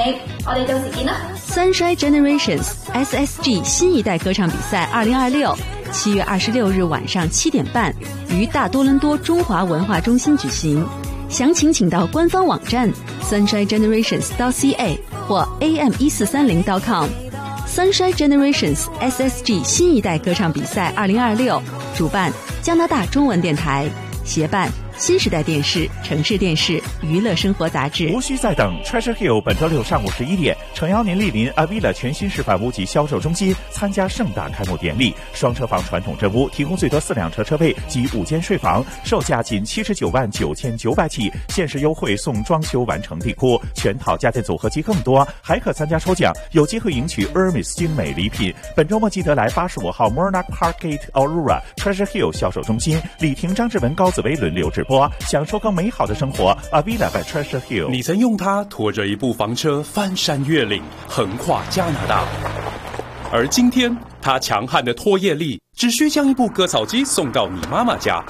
你，我哋到時見啦。 Sunshine Generations SSG 新一代歌唱比赛2026 7月26日晚上7点半于大多伦多中华文化中心举行。详情请到官方网站 sunshinegenerations.ca 或 am1430.com。Sunshine Generations SSG 新一代歌唱比赛2026主办加拿大中文电台，协办新时代电视、城市电视、娱乐生活杂志。 无需再等 Treasure Hill 本周六上午11点，诚邀您莅临 Avila 全新示范屋及销售中心，参加盛大开幕典礼。双车房传统真屋提供最多4辆车车位及5间睡房，售价仅79.99万起，限时优惠送装修完成地库，全套家电组合及更多，还可参加抽奖，有机会赢取 Hermes 精美礼品。本周末记得来85号 Monarch Parkgate Aurora Treasure Hill 销售中心，李婷、张志文、高紫薇轮流直播，享受更美好的生活。Avila by Treasure Hill。 你曾用它拖着一部房车翻山越岭，横跨加拿大，而今天它强悍的拖曳力，只需将一部割草机送到你妈妈家。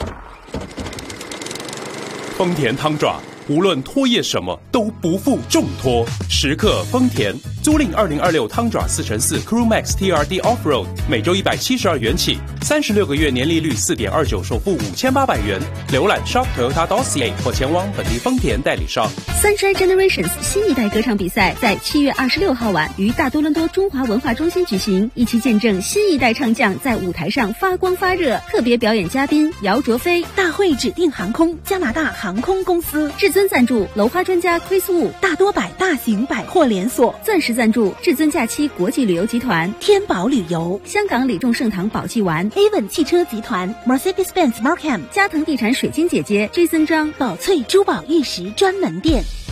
丰田汤爪，无论拖曳什么都不负重托，时刻丰田。租赁2026汤爪4x4 Crewmax TRD Offroad， 每周172元起，36个月年利率4.29%，首付5800元。浏览 Shop Toyota.ca 或前往本地丰田代理商。 Sunshine Generations 新一代歌唱比赛在7月26号晚于大多伦多中华文化中心举行，一起见证新一代唱将在舞台上发光发热。特别表演嘉宾姚卓飞， 大会指定航空加拿大航空公司， 至尊赞助楼花专家 Chris Wu， 大多百大型百货连锁， 钻石赞助至尊假期国际旅游集团， 天宝旅游， 香港李众盛堂宝记丸， Avon 汽车集团， Mercedes-Benz Markham， 加藤地产水晶姐姐 Jason 张， 宝翠珠宝玉石专门店。